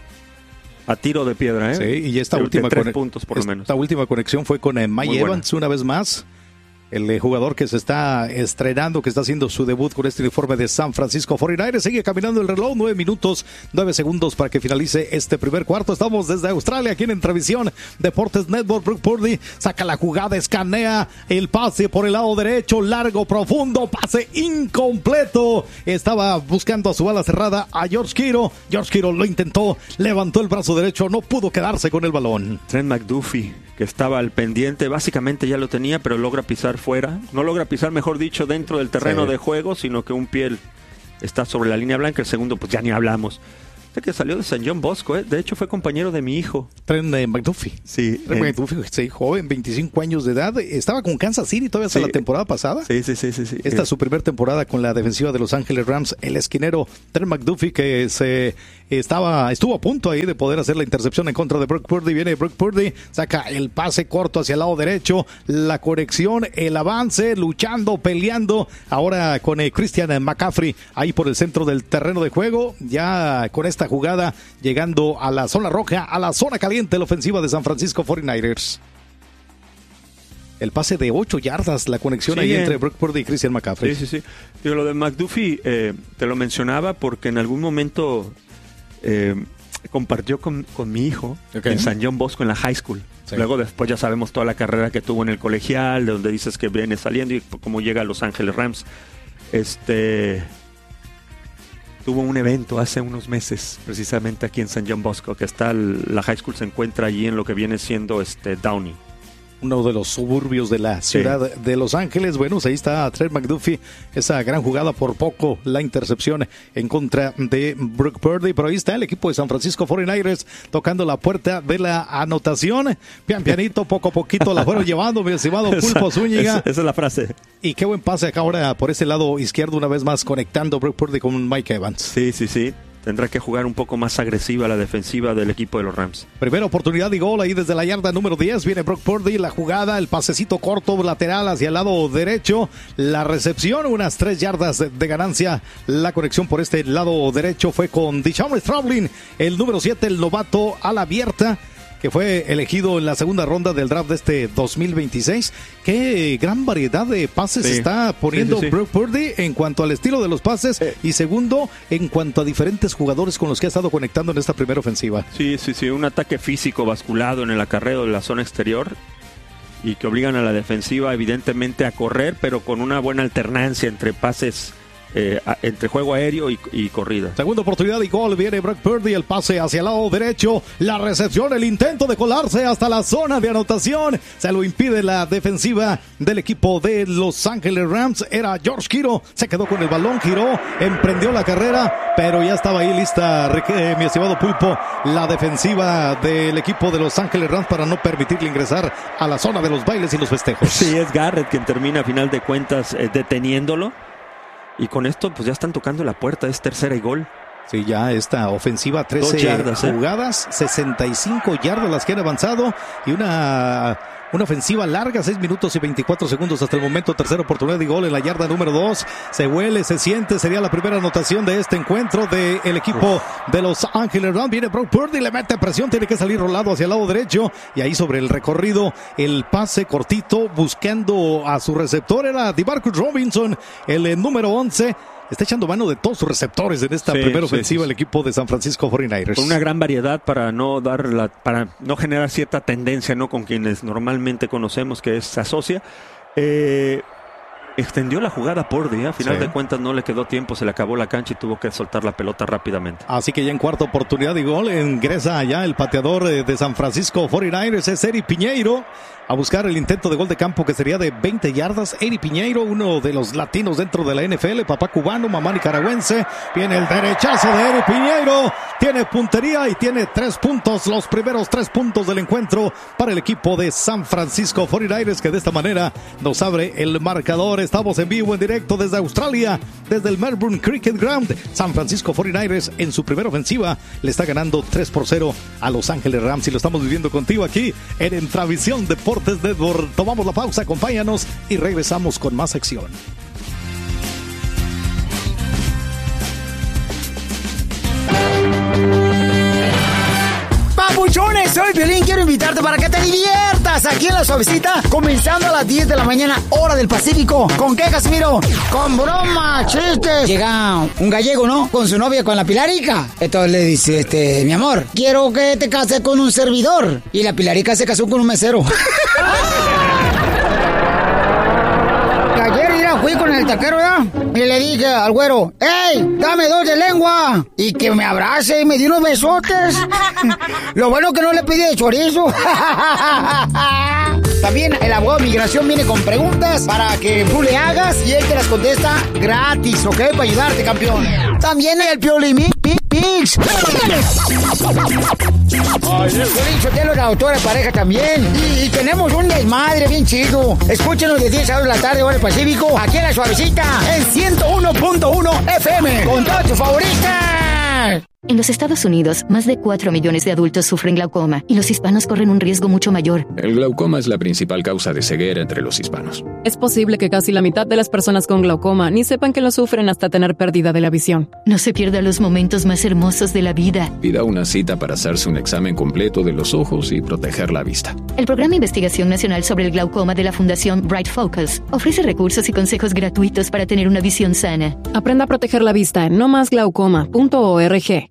a tiro de piedra, Sí, y esta última puntos por lo menos. Esta última conexión fue con Mike Evans una vez más. El jugador que se está estrenando, que está haciendo su debut con este uniforme de San Francisco 49ers. Sigue caminando el reloj, 9 minutos, 9 segundos para que finalice este primer cuarto. Estamos desde Australia, aquí en Entrevisión Deportes Network. Brock Purdy saca la jugada, escanea el pase por el lado derecho, largo, profundo, pase incompleto. Estaba buscando a su ala cerrada a George Kittle. George Kittle lo intentó, levantó el brazo derecho, no pudo quedarse con el balón. Trent McDuffie, que estaba al pendiente, básicamente ya lo tenía, pero logra pisar fuera. No logra pisar, mejor dicho, dentro del terreno de juego, sino que un pie está sobre la línea blanca. El segundo, pues ya ni hablamos. Que salió de San John Bosco, de hecho fue compañero de mi hijo. Trent McDuffie. Sí. Trent McDuffie, sí, joven, 25 años de edad. Estaba con Kansas City todavía hasta la temporada pasada. Sí. Esta es su primera temporada con la defensiva de Los Ángeles Rams. El esquinero Trent McDuffie, que estuvo a punto ahí de poder hacer la intercepción en contra de Brock Purdy. Viene Brock Purdy, saca el pase corto hacia el lado derecho, la conexión, el avance, luchando, peleando. Ahora con Christian McCaffrey ahí por el centro del terreno de juego. Ya con esta jugada llegando a la zona roja, a la zona caliente, la ofensiva de San Francisco 49ers. El pase de 8 yardas, la conexión ahí entre Brock Purdy y Christian McCaffrey. Sí. Digo, lo de McDuffie te lo mencionaba porque en algún momento compartió con mi hijo en San John Bosco en la high school. Sí. Luego después ya sabemos toda la carrera que tuvo en el colegial, de donde dices que viene saliendo y cómo llega a Los Ángeles Rams. Tuvo un evento hace unos meses, precisamente aquí en San John Bosco, que está la high school se encuentra allí en lo que viene siendo Downey. Uno de los suburbios de la ciudad de Los Ángeles. Bueno, ahí está Trent McDuffie, esa gran jugada, por poco la intercepción en contra de Brock Purdy, pero ahí está el equipo de San Francisco 49ers tocando la puerta de la anotación, pianito, poco a poquito la fueron llevando, mi estimado Pulpo Zúñiga. Esa es la frase. Y qué buen pase acá ahora por ese lado izquierdo, una vez más conectando Brock Purdy con Mike Evans. Sí. Tendrá que jugar un poco más agresiva la defensiva del equipo de los Rams. Primera oportunidad y gol ahí desde la yarda número 10. Viene Brock Purdy, la jugada, el pasecito corto lateral hacia el lado derecho. La recepción, unas 3 yardas de ganancia. La conexión por este lado derecho fue con DeShaun Straublin, el número 7, el novato a la abierta, que fue elegido en la segunda ronda del draft de este 2026. Qué gran variedad de pases está poniendo Brock Purdy en cuanto al estilo de los pases y segundo, en cuanto a diferentes jugadores con los que ha estado conectando en esta primera ofensiva. Sí, un ataque físico basculado en el acarreo de la zona exterior y que obligan a la defensiva evidentemente a correr, pero con una buena alternancia entre pases entre juego aéreo y corrida. Segunda oportunidad y gol. Viene Brock Purdy, el pase hacia el lado derecho, la recepción, el intento de colarse hasta la zona de anotación, se lo impide la defensiva del equipo de Los Ángeles Rams. Era George Kittle, se quedó con el balón, giró, emprendió la carrera, pero ya estaba ahí lista, mi estimado Pulpo, la defensiva del equipo de Los Ángeles Rams para no permitirle ingresar a la zona de los bailes y los festejos. Sí, es Garrett quien termina a final de cuentas deteniéndolo. Y con esto, pues ya están tocando la puerta, es tercera y gol. Sí, ya esta ofensiva, 13 yardas, jugadas, 65 yardas las que han avanzado y una Una ofensiva larga, 6 minutos y 24 segundos hasta el momento. Tercera oportunidad y gol en la yarda número 2. Se huele, se siente. Sería la primera anotación de este encuentro del equipo de Los Ángeles Rams. Viene Brock Purdy, le mete presión. Tiene que salir rolado hacia el lado derecho. Y ahí sobre el recorrido, el pase cortito buscando a su receptor. Era DeMarcus Robinson, el número 11. Está echando mano de todos sus receptores en esta primera ofensiva el equipo de San Francisco 49ers. Con una gran variedad para no generar cierta tendencia, ¿no? Con quienes normalmente conocemos que se asocia. Extendió la jugada Purdy, a final de cuentas no le quedó tiempo, se le acabó la cancha y tuvo que soltar la pelota rápidamente. Así que ya en cuarta oportunidad y gol ingresa allá el pateador de San Francisco 49ers, es Eric Piñeiro, a buscar el intento de gol de campo que sería de 20 yardas. Eric Piñeiro, uno de los latinos dentro de la NFL, papá cubano, mamá nicaragüense. Viene el derechazo de Eric Piñeiro, tiene puntería y tiene 3 puntos, los primeros 3 puntos del encuentro para el equipo de San Francisco 49ers, que de esta manera nos abre el marcador. Estamos en vivo, en directo desde Australia, desde el Melbourne Cricket Ground. San Francisco 49ers en su primera ofensiva le está ganando 3-0 a Los Ángeles Rams, y lo estamos viviendo contigo aquí en Entravisión Deportes Network. Tomamos la pausa, acompáñanos y regresamos con más acción. Papuchones, soy Piolín, quiero invitarte para que te diviertas aquí en La Suavecita, comenzando a las 10 de la mañana, hora del Pacífico. ¿Con qué, Casimiro? Con bromas, chistes. Llega un gallego, ¿no? Con su novia, con la Pilarica. Entonces le dice, mi amor, quiero que te cases con un servidor. Y la Pilarica se casó con un mesero. Ayer fui con el taquero, ¿ya? Y le dije al güero, ¡ey, dame 2 de lengua! Y que me abrace y me dio unos besotes. Lo bueno que no le pedí de chorizo. También el abogado de migración viene con preguntas para que tú le hagas y él te las contesta gratis, ¿ok? Para ayudarte, campeón. También el Piolín Mix. Piolín Sotelo, la autora de pareja también. Y tenemos un desmadre bien chido. Escúchenos de 10 a 2 de la tarde, hora del Pacífico, aquí en La Suavecita, en 101.1 FM, con todas tus favoritas. En los Estados Unidos, más de 4 millones de adultos sufren glaucoma y los hispanos corren un riesgo mucho mayor. El glaucoma es la principal causa de ceguera entre los hispanos. Es posible que casi la mitad de las personas con glaucoma ni sepan que lo sufren hasta tener pérdida de la visión. No se pierda los momentos más hermosos de la vida. Pida una cita para hacerse un examen completo de los ojos y proteger la vista. El Programa de Investigación Nacional sobre el Glaucoma de la Fundación Bright Focus ofrece recursos y consejos gratuitos para tener una visión sana. Aprenda a proteger la vista en nomasglaucoma.org.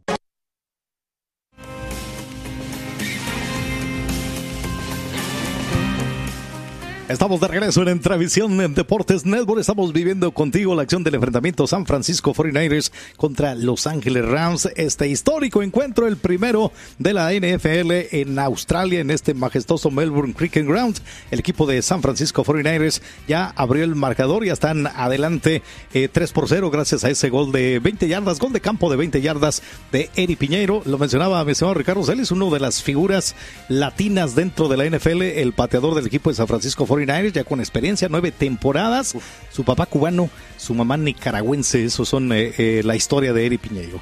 Estamos de regreso en Entravisión en Deportes Network. Estamos viviendo contigo la acción del enfrentamiento San Francisco 49ers contra Los Ángeles Rams. Este histórico encuentro, el primero de la NFL en Australia, en este majestuoso Melbourne Cricket Ground. El equipo de San Francisco 49ers ya abrió el marcador, ya están adelante 3-0 gracias a ese gol de 20 yardas, gol de campo de 20 yardas de Eric Piñeiro. Lo mencionaba mi señor Ricardo Celis, uno de las figuras latinas dentro de la NFL, el pateador del equipo de San Francisco 49ers, ya con experiencia, 9 temporadas. Su papá cubano, su mamá nicaragüense. Esos son la historia de Eric Piñeiro.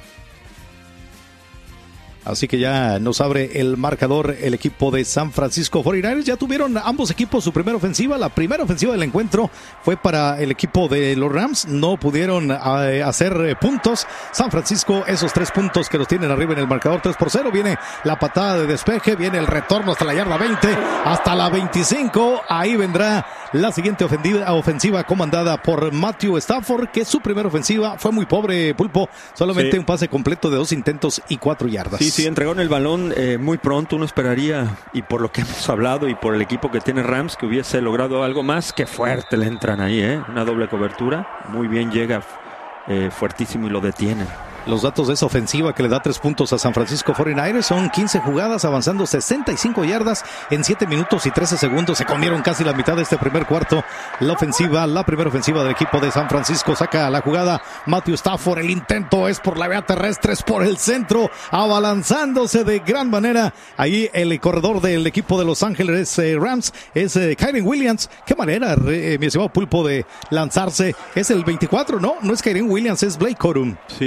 Así que ya nos abre el marcador el equipo de San Francisco 49ers. Ya tuvieron ambos equipos su primera ofensiva. La primera ofensiva del encuentro fue para el equipo de los Rams. No pudieron hacer puntos. San Francisco, esos 3 puntos que los tienen arriba en el marcador, 3-0. Viene la patada de despeje, viene el retorno hasta la yarda 20, hasta la 25. Ahí vendrá la siguiente ofensiva comandada por Matthew Stafford, que su primera ofensiva fue muy pobre, Pulpo. Solamente un pase completo de 2 intentos y 4 yardas. Sí, entregaron el balón muy pronto. Uno esperaría, y por lo que hemos hablado y por el equipo que tiene Rams, que hubiese logrado algo más. Que fuerte le entran ahí, una doble cobertura. Muy bien, llega fuertísimo y lo detienen. Los datos de esa ofensiva que le da 3 puntos a San Francisco 49ers son 15 jugadas, avanzando 65 yardas en 7 minutos y 13 segundos. Se comieron casi la mitad de este primer cuarto. La primera ofensiva del equipo de San Francisco saca la jugada Matthew Stafford. El intento es por la vía terrestre, es por el centro, abalanzándose de gran manera. Ahí el corredor del equipo de Los Ángeles Rams es Kyren Williams. Qué manera, mi estimado Pulpo, de lanzarse. Es el 24, ¿no? No es Kyren Williams, es Blake Corum. Sí,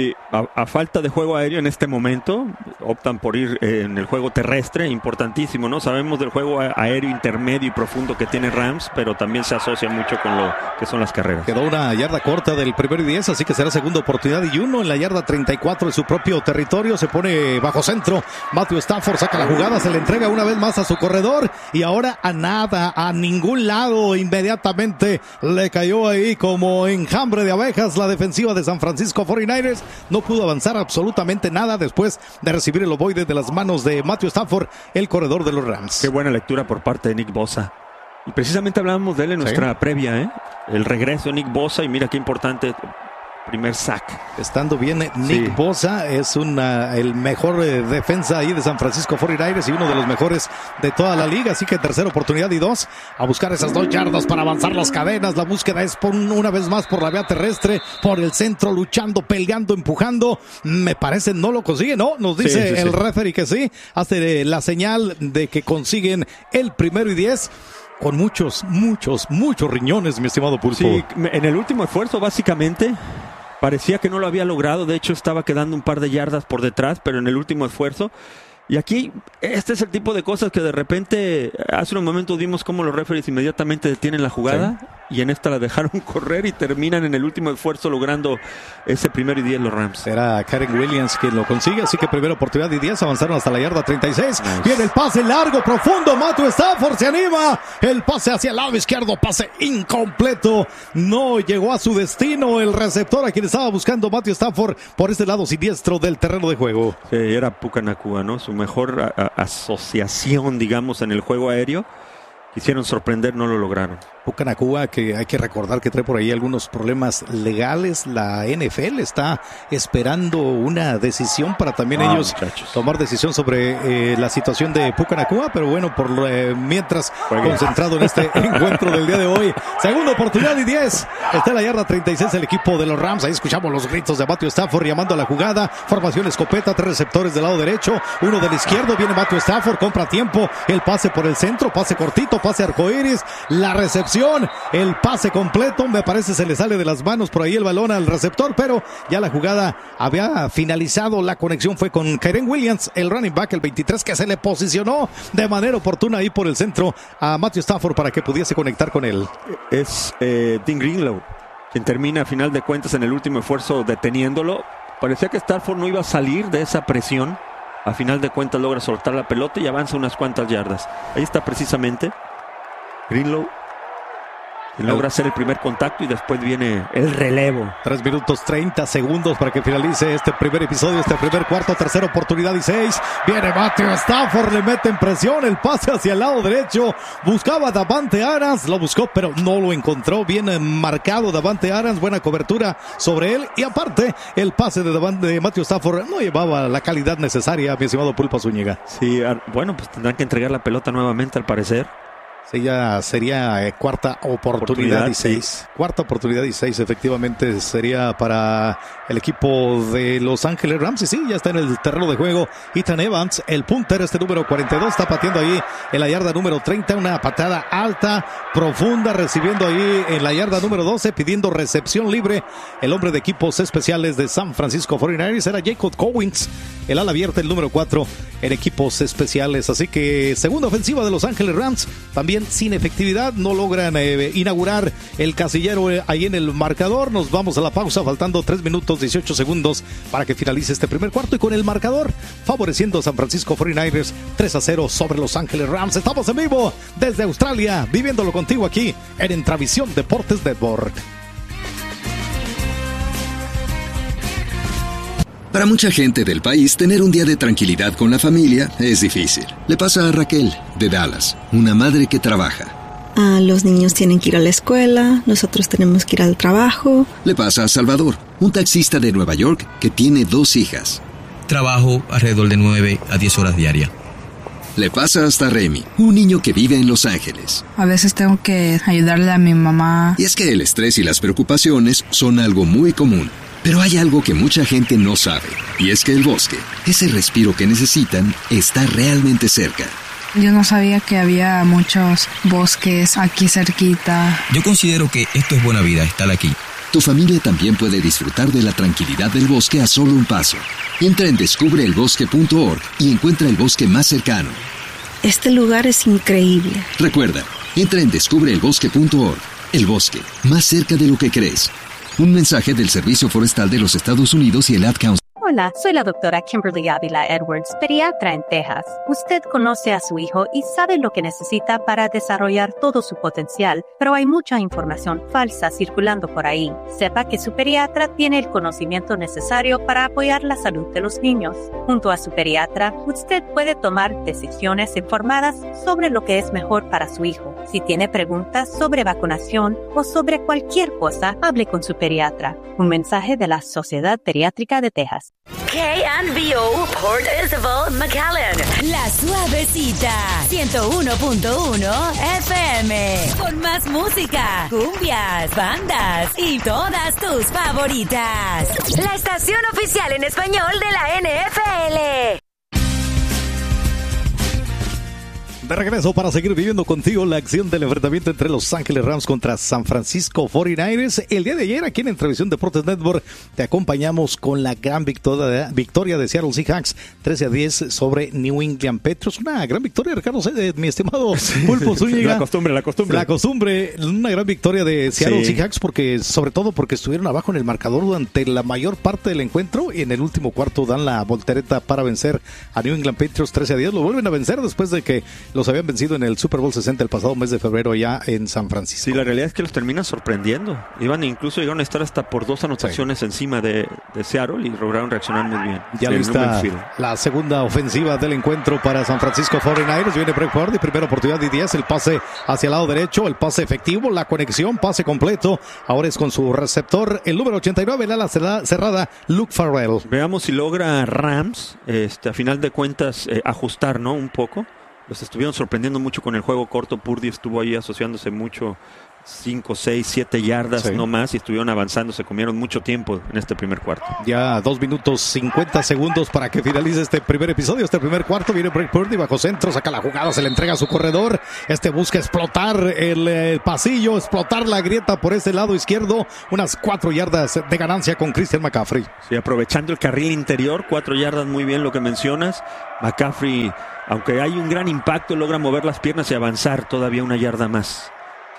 a falta de juego aéreo en este momento, optan por ir en el juego terrestre, importantísimo, ¿no? Sabemos del juego aéreo intermedio y profundo que tiene Rams, pero también se asocia mucho con lo que son las carreras. Quedó una yarda corta del 1º y 10, así que será segunda oportunidad y 1 en la yarda 34 de su propio territorio. Se pone bajo centro. Matthew Stafford saca la jugada, se le entrega una vez más a su corredor y ahora a nada, a ningún lado. Inmediatamente le cayó ahí como enjambre de abejas la defensiva de San Francisco 49ers. No pudo avanzar absolutamente nada después de recibir el ovoide de las manos de Matthew Stafford, el corredor de los Rams. Qué buena lectura por parte de Nick Bosa. Y precisamente hablábamos de él en nuestra previa, el regreso de Nick Bosa, y mira qué importante primer sack. Estando bien Nick Bosa, es el mejor defensa ahí de San Francisco 49ers y uno de los mejores de toda la liga, así que tercera oportunidad y 2, a buscar esas 2 yardas para avanzar las cadenas. La búsqueda es una vez más por la vía terrestre, por el centro, luchando, peleando, empujando. Me parece no lo consigue, ¿no? Nos dice el referee que sí, hace la señal de que consiguen el 1º y 10. Con muchos riñones, mi estimado Pulpo. Sí, en el último esfuerzo, básicamente, parecía que no lo había logrado. De hecho, estaba quedando un par de yardas por detrás, pero en el último esfuerzo. Y aquí, este es el tipo de cosas que de repente, hace un momento vimos cómo los referees inmediatamente detienen la jugada, y en esta la dejaron correr y terminan en el último esfuerzo logrando ese 1º y 10 los Rams. Será Karen Williams quien lo consigue, así que primera oportunidad y 10, avanzaron hasta la yarda 36. Nice. Viene el pase largo, profundo, Matthew Stafford se anima, el pase hacia el lado izquierdo, pase incompleto, no llegó a su destino el receptor a quien estaba buscando Matthew Stafford por este lado siniestro del terreno de juego. Sí, era Puka Nacua, ¿no? Su mejor asociación, digamos, en el juego aéreo. Quisieron sorprender, no lo lograron. Puka Nacua, que hay que recordar que trae por ahí algunos problemas legales. La NFL está esperando una decisión para también ellos tomar decisión sobre la situación de Puka Nacua, pero bueno, por mientras concentrado en este encuentro del día de hoy. Segunda oportunidad y 10. Está en la yarda 36 el equipo de los Rams. Ahí escuchamos los gritos de Matthew Stafford llamando a la jugada. Formación escopeta, 3 receptores del lado derecho, 1 del izquierdo. Viene Matthew Stafford, compra tiempo. El pase por el centro, pase cortito, pase arcoíris. La recepción, el pase completo, me parece se le sale de las manos por ahí el balón al receptor, pero ya la jugada había finalizado. La conexión fue con Karen Williams, el running back, el 23, que se le posicionó de manera oportuna ahí por el centro a Matthew Stafford para que pudiese conectar con él. Es Dean Greenlaw quien termina a final de cuentas en el último esfuerzo deteniéndolo. Parecía que Stafford no iba a salir de esa presión. A final de cuentas logra soltar la pelota y avanza unas cuantas yardas. Ahí está precisamente Greenlaw. Logra hacer el primer contacto y después viene el relevo. 3 minutos 30 segundos para que finalice este primer episodio, este primer cuarto. Tercera oportunidad y 6. Viene Matthew Stafford, le mete en presión, el pase hacia el lado derecho. Buscaba a Davante Adams, lo buscó pero no lo encontró. Bien marcado Davante Adams, buena cobertura sobre él. Y aparte, el pase de Matthew Stafford no llevaba la calidad necesaria, mi estimado Pulpo Zúñiga. Sí, bueno, pues tendrán que entregar la pelota nuevamente al parecer. Sí, ya sería cuarta oportunidad y 6. Cuarta oportunidad y 6, efectivamente, sería para el equipo de Los Ángeles Rams. Y sí, ya está en el terreno de juego Ethan Evans, el punter, número 42, está pateando ahí en la yarda número 30, una patada alta, profunda, recibiendo ahí en la yarda número 12, pidiendo recepción libre. El hombre de equipos especiales de San Francisco 49ers era Jacob Cowens, el ala abierta, el número 4 en equipos especiales. Así que segunda ofensiva de Los Ángeles Rams, también sin efectividad, no logran inaugurar el casillero ahí en el marcador. Nos vamos a la pausa, faltando 3 minutos 18 segundos para que finalice este primer cuarto, y con el marcador favoreciendo a San Francisco 49ers 3-0 sobre Los Ángeles Rams. Estamos en vivo desde Australia, viviéndolo contigo aquí en Entravisión Deportes Network. Para mucha gente del país, tener un día de tranquilidad con la familia es difícil. Le pasa a Raquel, de Dallas, una madre que trabaja. Los niños tienen que ir a la escuela, nosotros tenemos que ir al trabajo. Le pasa a Salvador, un taxista de Nueva York que tiene 2 hijas. Trabajo alrededor de 9 a 10 horas diarias. Le pasa hasta a Remy, un niño que vive en Los Ángeles. A veces tengo que ayudarle a mi mamá. Y es que el estrés y las preocupaciones son algo muy común. Pero hay algo que mucha gente no sabe, y es que el bosque, ese respiro que necesitan, está realmente cerca. Yo no sabía que había muchos bosques aquí cerquita. Yo considero que esto es buena vida, estar aquí. Tu familia también puede disfrutar de la tranquilidad del bosque a solo un paso. Entra en descubreelbosque.org y encuentra el bosque más cercano. Este lugar es increíble. Recuerda, entra en descubreelbosque.org. El bosque, más cerca de lo que crees. Un mensaje del Servicio Forestal de los Estados Unidos y el Ad Council. Hola, soy la doctora Kimberly Ávila Edwards, pediatra en Texas. Usted conoce a su hijo y sabe lo que necesita para desarrollar todo su potencial, pero hay mucha información falsa circulando por ahí. Sepa que su pediatra tiene el conocimiento necesario para apoyar la salud de los niños. Junto a su pediatra, usted puede tomar decisiones informadas sobre lo que es mejor para su hijo. Si tiene preguntas sobre vacunación o sobre cualquier cosa, hable con su pediatra. Un mensaje de la Sociedad Pediátrica de Texas. KNBO Port Isabel, McAllen. La Suavecita, 101.1 FM. Con más música, cumbias, bandas y todas tus favoritas. La estación oficial en español de la NFL. De regreso para seguir viviendo contigo la acción del enfrentamiento entre Los Ángeles Rams contra San Francisco 49ers. El día de ayer aquí en Televisión Deportes Network te acompañamos con la gran victoria de Seattle Seahawks 13-10 sobre New England Patriots. Una gran victoria, Ricardo, mi estimado Pulpo Zúñiga. La costumbre, una gran victoria de Seattle Seahawks sobre todo porque estuvieron abajo en el marcador durante la mayor parte del encuentro y en el último cuarto dan la voltereta para vencer a New England Patriots 13-10. Lo vuelven a vencer después de que los habían vencido en el Super Bowl 60 el pasado mes de febrero ya en San Francisco. Sí, la realidad es que los terminan sorprendiendo. Llegaron a estar hasta por 2 anotaciones encima de Seattle y lograron reaccionar muy bien. Ya lista la segunda ofensiva del encuentro para San Francisco 49ers. Viene Brett Purdy, primera oportunidad de 10, el pase hacia el lado derecho, el pase efectivo, la conexión, pase completo. Ahora es con su receptor, el número 89, el ala cerrada, Luke Farrell. Veamos si logra Rams, a final de cuentas, ajustar, ¿no? Un poco. Los estuvieron sorprendiendo mucho con el juego corto. Purdy estuvo ahí asociándose mucho, 5, 6, 7 yardas, no más, y estuvieron avanzando. Se comieron mucho tiempo en este primer cuarto. Ya 2 minutos 50 segundos para que finalice este primer episodio, este primer cuarto. Viene Brett Purdy bajo centro, saca la jugada, se le entrega a su corredor. Busca explotar el pasillo, explotar la grieta por ese lado izquierdo. Unas 4 yardas de ganancia con Christian McCaffrey. Sí, aprovechando el carril interior, 4 yardas, muy bien lo que mencionas. McCaffrey, aunque hay un gran impacto, logra mover las piernas y avanzar todavía 1 yarda más.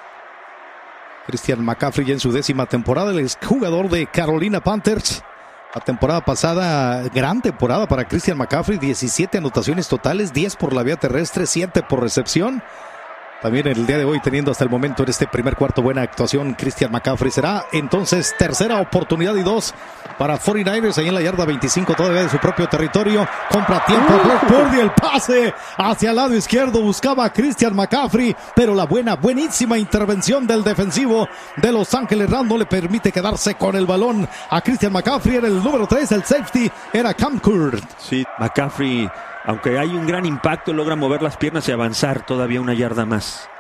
Christian McCaffrey ya en su 10ª temporada, el exjugador de Carolina Panthers. La temporada pasada, gran temporada para Christian McCaffrey, 17 anotaciones totales, 10 por la vía terrestre, 7 por recepción. También el día de hoy teniendo hasta el momento en este primer cuarto buena actuación Christian McCaffrey. Será entonces tercera oportunidad y 2 para 49ers ahí en la yarda 25 todavía de su propio territorio. Compra tiempo Brett Purdy, el pase hacia el lado izquierdo, buscaba a Christian McCaffrey, pero la buenísima intervención del defensivo de Los Ángeles Rams no le permite quedarse con el balón a Christian McCaffrey. Era el número 3, el safety era Cam Curd. Sí, McCaffrey, aunque hay un gran impacto, logra mover las piernas y avanzar todavía 1 yarda más.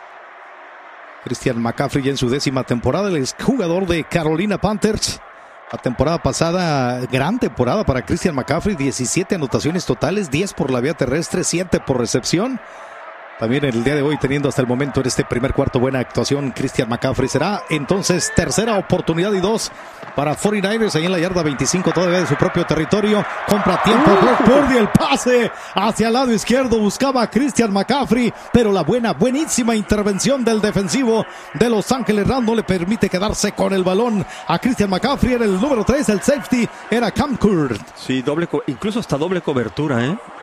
Christian McCaffrey ya en su 10ª temporada, el exjugador de Carolina Panthers. La temporada pasada, gran temporada para Christian McCaffrey, 17 anotaciones totales, 10 por la vía terrestre, 7 por recepción. También el día de hoy teniendo hasta el momento en este primer cuarto buena actuación Christian McCaffrey. Será entonces tercera oportunidad y 2 para 49ers ahí en la yarda 25 todavía de su propio territorio. Compra tiempo Brett Purdy, el pase hacia el lado izquierdo, buscaba a Christian McCaffrey, pero la buenísima intervención del defensivo de Los Ángeles Rams no le permite quedarse con el balón a Christian McCaffrey. Era el número 3, el safety era Cam Curd. Sí, incluso hasta doble cobertura,